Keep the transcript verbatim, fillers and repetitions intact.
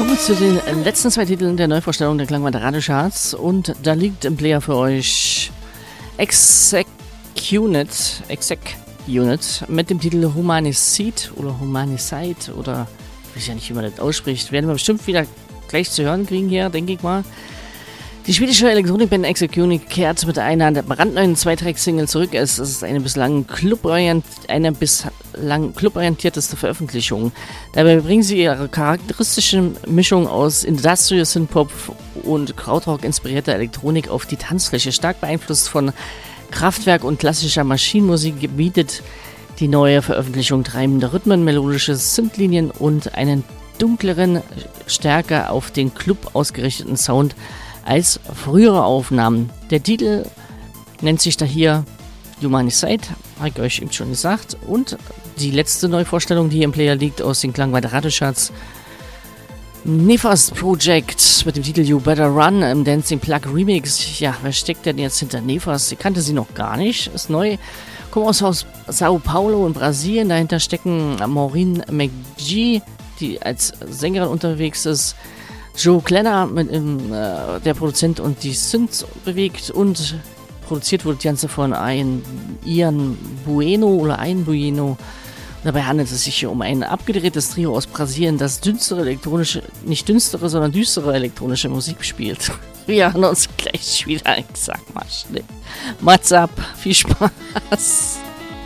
Kommen wir zu den letzten zwei Titeln der Neuvorstellung der Klangwand Radiocharts und da liegt im Player für euch Exec Unit, Exec Unit mit dem Titel Humanicide oder Humanicide oder ich weiß ja nicht, wie man das ausspricht, werden wir bestimmt wieder gleich zu hören kriegen hier, denke ich mal. Die schwedische Elektronikband Exec Unit kehrt mit einer der brandneuen Zweitrack-Single zurück. Es ist eine bislang cluborient, eine bislang cluborientierteste Veröffentlichung. Dabei bringen sie ihre charakteristische Mischung aus Industrial Synthpop und Krautrock inspirierter Elektronik auf die Tanzfläche. Stark beeinflusst von Kraftwerk und klassischer Maschinenmusik bietet die neue Veröffentlichung treibende Rhythmen, melodische Synthlinien und einen dunkleren, stärker auf den Club ausgerichteten Sound als frühere Aufnahmen. Der Titel nennt sich da hier Humanicide, habe ich euch eben schon gesagt. Und die letzte Neuvorstellung, die hier im Player liegt, aus den Klangwald Radiocharts, Nefas Project mit dem Titel You Better Run im Dancing Plug Remix. Ja, wer steckt denn jetzt hinter Nefas? Ich kannte sie noch gar nicht. Ist neu. Kommt aus, aus Sao Paulo in Brasilien. Dahinter stecken Maureen McGee, die als Sängerin unterwegs ist. Joe Klenner, mit, ähm, äh, der Produzent und die Synths bewegt, und produziert wurde das Ganze von ein Ian Bueno oder ein Bueno. Dabei handelt es sich hier um ein abgedrehtes Trio aus Brasilien, das dünstere elektronische, nicht dünstere, sondern düstere elektronische Musik spielt. Wir hören uns gleich wieder. Ich sag mal schnell. Mats ab, viel Spaß.